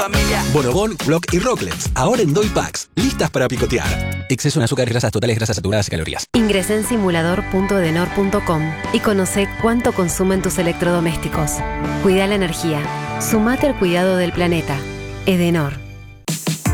familia. Bonobón, Block y Rocklets, ahora en Doy Packs, listas para picotear. Exceso en azúcar, grasas totales, grasas saturadas y calorías. Ingresá en simulador.edenor.com y conoce cuánto consumen tus electrodomésticos. Cuida la energía. Sumate al cuidado del planeta. Edenor.